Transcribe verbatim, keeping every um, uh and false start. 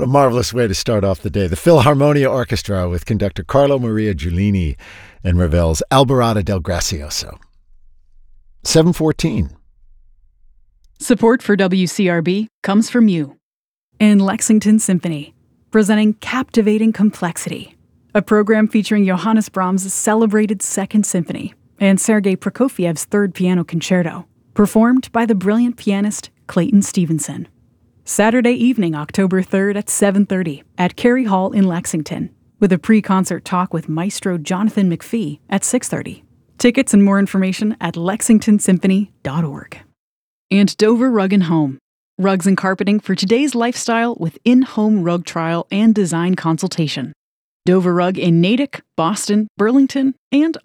What a marvelous way to start off the day. The Philharmonia Orchestra with conductor Carlo Maria Giulini and Ravel's Alborada del Gracioso. seven fourteen. Support for W C R B comes from you. And Lexington Symphony, presenting Captivating Complexity, a program featuring Johannes Brahms' celebrated Second Symphony and Sergei Prokofiev's Third Piano Concerto, performed by the brilliant pianist Clayton Stevenson. Saturday evening, October third at seven thirty at Cary Hall in Lexington, with a pre-concert talk with Maestro Jonathan McPhee at six thirty. Tickets and more information at lexington symphony dot org. And Dover Rug and Home, rugs and carpeting for today's lifestyle with in-home rug trial and design consultation. Dover Rug in Natick, Boston, Burlington, and